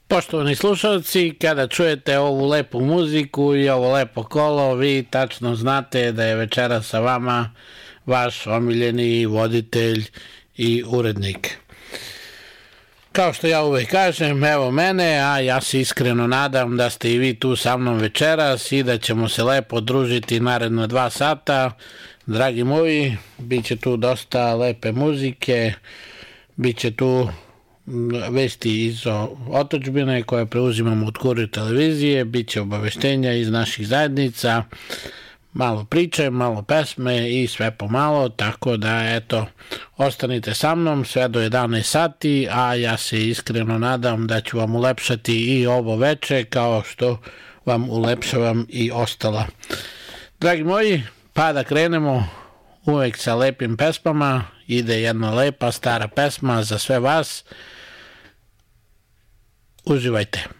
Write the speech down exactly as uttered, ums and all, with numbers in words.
Poštovani slušalci, kada čujete ovu lepu muziku i ovo lepo kolo, vi tačno znate da je večera sa vama vaš omiljeni voditelj i urednik. Kao što ja uvek kažem, evo mene, a ja se iskreno nadam da ste i vi tu sa mnom večeras i da ćemo se lepo družiti naredno dva sata. Dragi moji, bit će tu dosta lepe muzike, bit će tu vesti iz otadžbine koje preuzimamo od Kurir televizije, bit će obaveštenja iz naših zajednica, malo priče, malo pesme i sve pomalo, tako da eto, ostanite sa mnom sve do jedanaest sati, a ja se iskreno nadam da ću vam ulepšati i ovo veče kao što vam ulepšavam i ostala. Dragi moji, pa da krenemo uvek sa lepim pesmama. Ide jedna lepa stara pesma za sve vas. Uživajte.